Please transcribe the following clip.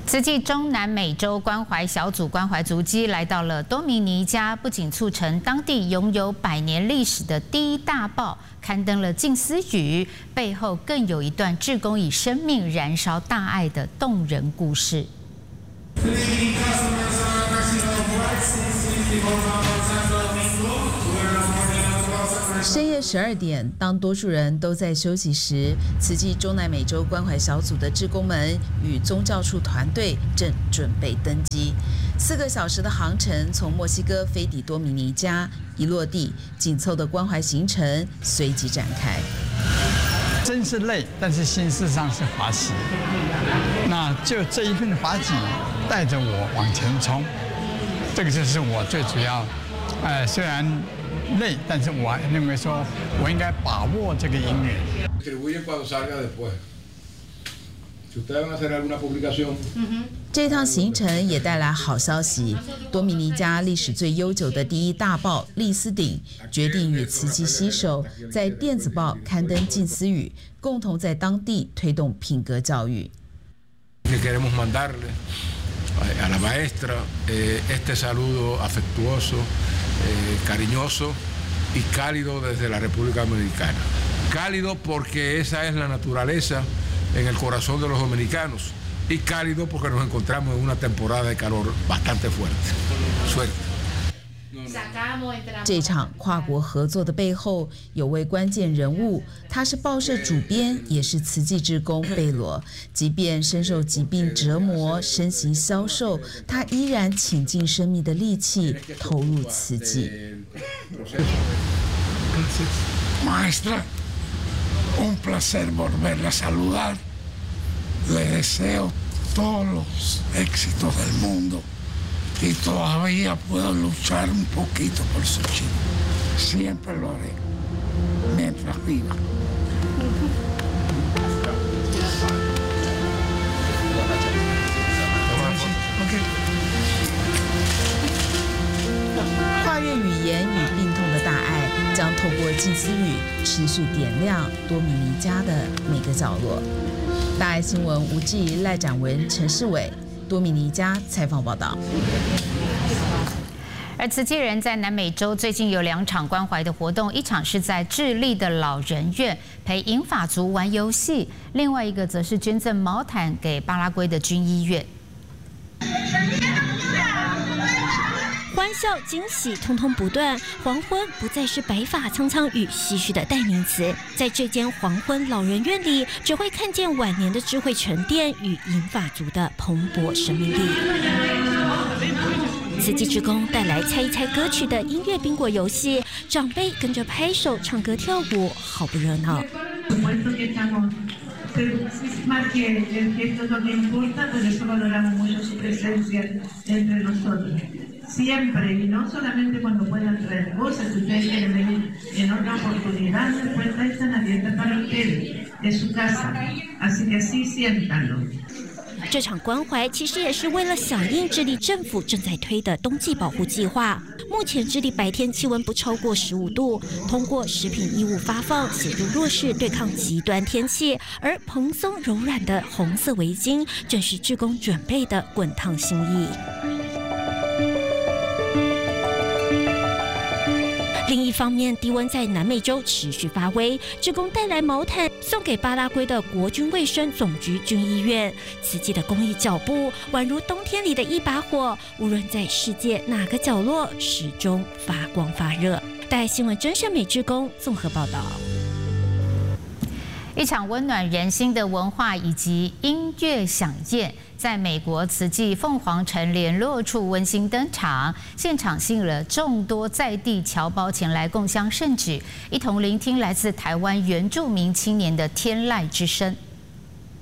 慈济中南美洲关怀小组关怀足迹来到了多米尼加，不仅促成当地拥有100年历史的第一大报刊登了静思语，背后更有一段志工以生命燃烧大爱的动人故事。 深夜12点，当多数人都在休息时，慈济中南美洲关怀小组的志工们与宗教处团队正准备登机。4个小时的航程从墨西哥飞抵多米尼加，一落地，紧凑的关怀行程随即展开。 真是累，但是心事上是欢喜。那就这一份欢喜带着我往前冲，这个就是我最主要。虽然累，但是我认为说，我应该把握这个因缘。 这趟行程也带来好消息，多米尼加历史最悠久的第一大报《利斯鼎》决定与慈济携手，在电子报刊登静思语，共同在当地推动品格教育。 A la maestra este saludo afectuoso, cariñoso y cálido desde la República Dominicana. Cálido porque esa es la naturaleza en el corazón de los dominicanos y cálido porque nos encontramos en una temporada de calor bastante fuerte. Suerte. 这场跨国合作的背后有位关键人物，他是报社主编，也是慈济志工贝罗。即便深受疾病折磨，身形消瘦，他依然倾尽生命的力气投入慈济。 Maestra, un placer volverla a saludar. Le deseo todos los éxitos del mundo.Y todavía puedo luchar un poquito por su chico. Siempre lo haré, mientras viva. 跨越语言与病痛的大爱，将透过静思语持续点亮多米尼加的每个角落。大爱新闻吴志怡、赖展文、陈世伟。多米尼加采访报道。 而慈济人在南美洲最近有2场关怀的活动，一场是在智利的老人院陪银发族玩游戏，另外一个则是捐赠毛毯给巴拉圭的军医院。 欢笑、惊喜，通通不断。黄昏不再是白发苍苍与唏嘘的代名词，在这间黄昏老人院里，只会看见晚年的智慧沉淀与银发族的蓬勃生命力。慈济志工带来猜一猜歌曲的音乐宾果游戏，长辈跟着拍手、唱歌、跳舞，好不热闹。 Más que el gesto es lo que importa, por eso valoramos mucho su presencia entre nosotros. Siempre, y no solamente cuando puedan traer cosas, si ustedes quieren venir en otra oportunidad, las puertas están abiertas para ustedes, es su casa, así que así siéntanlo. 这场关怀其实也是为了响应智利政府正在推的冬季保护计划。目前智利白天气温不超过15度，通过食品义务发放协助弱势对抗极端天气，而蓬松柔软的红色围巾正是志工准备的滚烫心意。另一方面，低温在南美洲持续发威，志工带来毛毯送给巴拉圭的国军卫生总局军医院。慈济的公益脚步宛如冬天里的一把火，无论在世界哪个角落，始终发光发热。带新闻真善美志工综合报道。 一场温暖人心的文化以及音乐飨宴，在美国慈济凤凰城联络处温馨登场，现场吸引了众多在地侨胞前来共襄盛举，一同聆听来自台湾原住民青年的天籁之声。